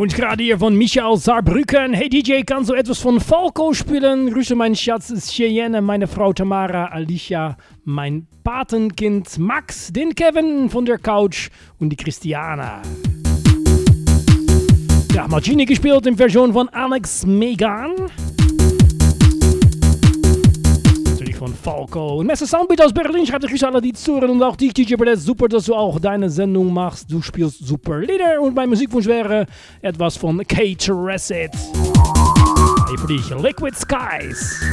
Wunsch gerade hier von Micha aus Saarbrücken. Hey DJ, kannst du etwas von Falco spielen? Grüße mein Schatz Cheyenne, meine Frau Tamara, Alicia, mein Patenkind Max, den Kevin von der Couch und die Christiana. Ja, Margini gespielt in Version von Alex Megan. Natürlich von Falco. Und Messe Soundbeat aus Berlin schreibt euch alle die zuhören und auch dich, DJ Bradett. Super, dass du auch deine Sendung machst. Du spielst super Lieder und mein Musikwunsch wäre etwas von Kate Reset. Hier für dich, Liquid Skies.